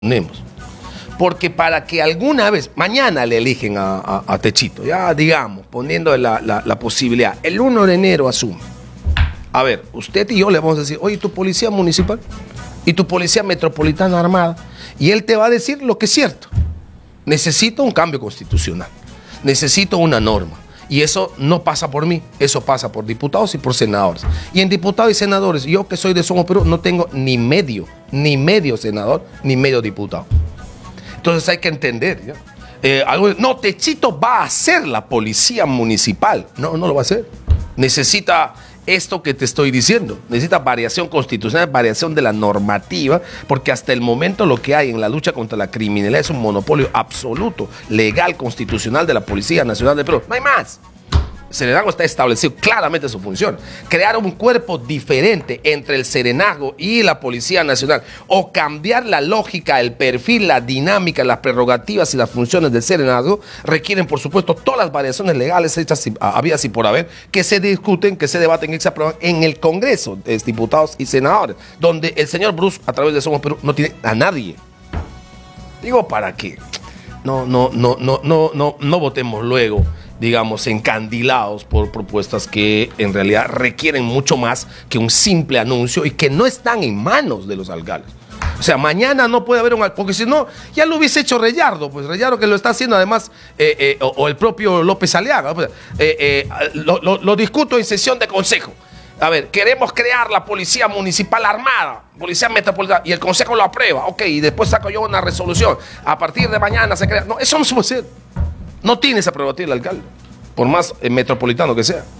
ponemos. Porque para que alguna vez, mañana le eligen a Techito, ya digamos, poniendo la posibilidad, el 1 de enero asume. A ver, usted y yo le vamos a decir, oye, tu policía municipal y tu policía metropolitana armada, y él te va a decir lo que es cierto. Necesito un cambio constitucional, necesito una norma. Y eso no pasa por mí, eso pasa por diputados y por senadores. Y en diputados y senadores, yo que soy de Somos Perú, no tengo ni medio senador, ni medio diputado. Entonces hay que entender, ¿ya? No, Techito va a hacer la policía municipal. No lo va a hacer. Necesita esto que te estoy diciendo. Necesita variación constitucional, variación de la normativa, porque hasta el momento lo que hay en la lucha contra la criminalidad es un monopolio absoluto, legal, constitucional de la Policía Nacional de Perú. No hay más. Serenazgo está establecido claramente su función. Crear un cuerpo diferente entre el Serenazgo y la Policía Nacional, o cambiar la lógica, el perfil, la dinámica, las prerrogativas y las funciones del Serenazgo, requieren, por supuesto, todas las variaciones legales hechas habidas y por haber, que se discuten, que se debaten y que se aprueban en el Congreso de diputados y senadores, donde el señor Bruce, a través de Somos Perú, no tiene a nadie. Digo, ¿para qué? No votemos luego, digamos, encandilados por propuestas que en realidad requieren mucho más que un simple anuncio y que no están en manos de los alcaldes. O sea, mañana no puede haber porque si no, ya lo hubiese hecho Reyardo, pues Reyardo que lo está haciendo además, o el propio López Aliaga. Lo discuto en sesión de consejo. A ver, queremos crear la policía municipal armada, policía metropolitana, y el consejo lo aprueba. Ok, y después saco yo una resolución. A partir de mañana se crea. No, eso no se puede hacer. No tiene esa prerrogativa el alcalde, por más metropolitano que sea.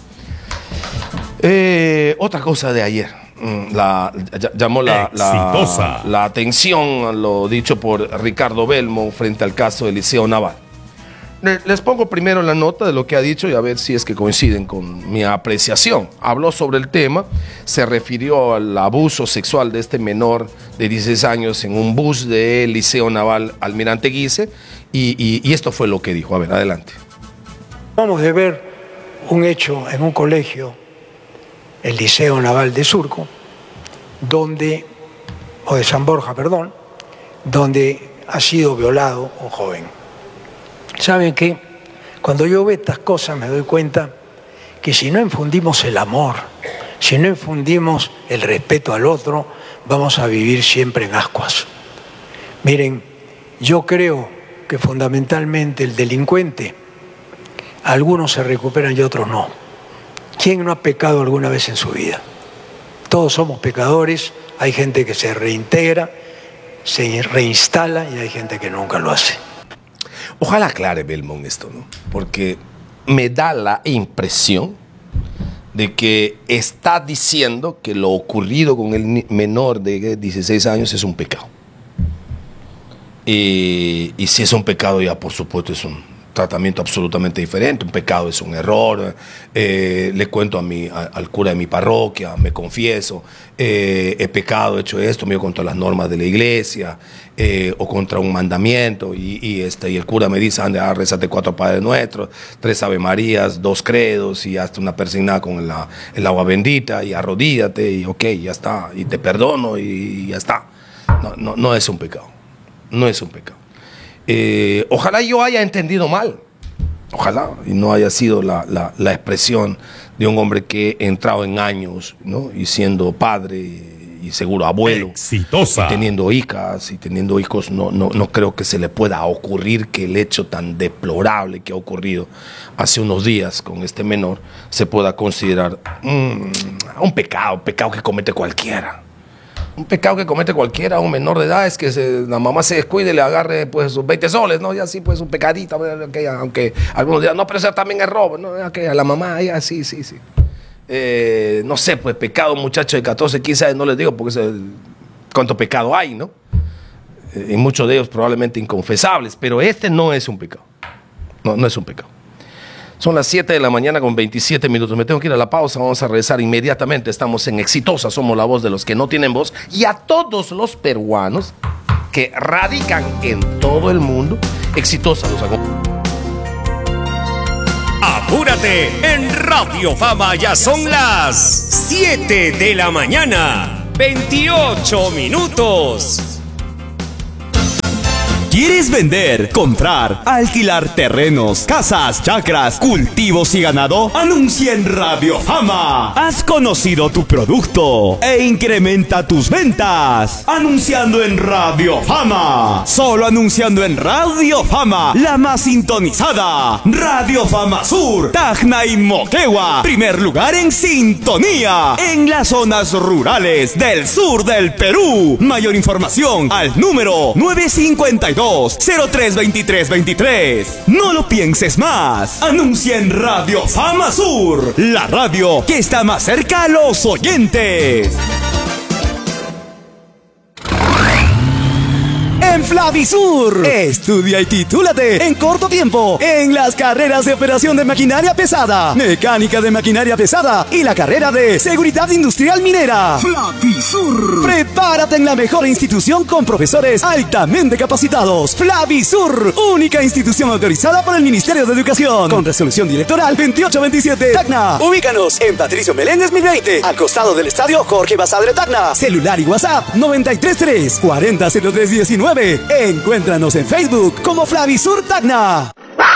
Otra cosa de ayer, llamó la atención a lo dicho por Ricardo Belmo frente al caso del Liceo Naval. Les pongo primero la nota de lo que ha dicho y a ver si es que coinciden con mi apreciación. Habló sobre el tema, se refirió al abuso sexual de este menor de 16 años en un bus del Liceo Naval Almirante Guise y esto fue lo que dijo. A ver, adelante. Vamos a ver un hecho en un colegio, el Liceo Naval de Surco, de San Borja, donde ha sido violado un joven. ¿Saben qué? Cuando yo veo estas cosas me doy cuenta que si no infundimos el amor, si no infundimos el respeto al otro, vamos a vivir siempre en ascuas. Miren, yo creo que fundamentalmente el delincuente, algunos se recuperan y otros no. ¿Quién no ha pecado alguna vez en su vida? Todos somos pecadores, hay gente que se reintegra, se reinstala y hay gente que nunca lo hace. Ojalá aclare Belmont esto, ¿no? Porque me da la impresión de que está diciendo que lo ocurrido con el menor de 16 años es un pecado. Y si es un pecado, ya por supuesto es un tratamiento absolutamente diferente. Un pecado es un error. Le cuento al cura de mi parroquia, me confieso, he pecado, he hecho esto, me contra las normas de la iglesia, o contra un mandamiento, y el cura me dice, anda, rézate 4 Padres Nuestros, 3 Ave Marías, 2 credos, y hazte una persignada con el agua bendita, y arrodíllate, y ok, ya está, y te perdono, y ya está. No es un pecado, no es un pecado. Ojalá yo haya entendido mal, ojalá, y no haya sido la expresión de un hombre que ha entrado en años, ¿no? Y siendo padre y seguro abuelo, exitosa, y teniendo hijas y teniendo hijos, no creo que se le pueda ocurrir que el hecho tan deplorable que ha ocurrido hace unos días con este menor se pueda considerar un pecado que comete cualquiera. Un pecado que comete cualquiera, un menor de edad, es que la mamá se descuide y le agarre pues sus 20 soles, ¿no? Ya sí, pues un pecadito, aunque algunos dirán, no, pero eso también es robo, ¿no? Okay, a la mamá, ya sí. No sé, pues pecado, muchacho de 14, 15 años, no les digo porque cuánto pecado hay, ¿no? Y muchos de ellos probablemente inconfesables, pero este no es un pecado. No es un pecado. Son las 7 de la mañana con 27 minutos. Me tengo que ir a la pausa, vamos a regresar inmediatamente. Estamos en Exitosa, somos la voz de los que no tienen voz. Y a todos los peruanos que radican en todo el mundo, Exitosa los acompaña. Apúrate, en Radio Fama ya son las 7 de la mañana, 28 minutos. ¿Quieres vender, comprar, alquilar terrenos, casas, chacras, cultivos y ganado? Anuncia en Radio Fama. Has conocido tu producto e incrementa tus ventas. Anunciando en Radio Fama. Solo anunciando en Radio Fama, la más sintonizada. Radio Fama Sur, Tacna y Moquegua. Primer lugar en sintonía en las zonas rurales del sur del Perú. Mayor información al número 952-032323. No lo pienses más. Anuncia en Radio Fama Sur, la radio que está más cerca a los oyentes. En Flavisur, estudia y titúlate en corto tiempo en las carreras de operación de maquinaria pesada, mecánica de maquinaria pesada y la carrera de seguridad industrial minera. Flavisur. Prepárate en la mejor institución con profesores altamente capacitados. Flavisur, única institución autorizada por el Ministerio de Educación, con resolución directoral 2827. Tacna. Ubícanos en Patricio Meléndez 1020, al costado del estadio Jorge Basadre Tacna. Celular y WhatsApp 933 400319. Encuéntranos en Facebook como Flavisur Tacna.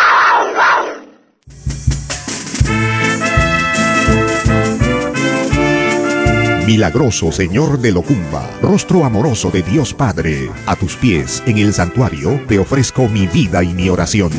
Milagroso Señor de Locumba, rostro amoroso de Dios Padre, a tus pies en el santuario te ofrezco mi vida y mi oración.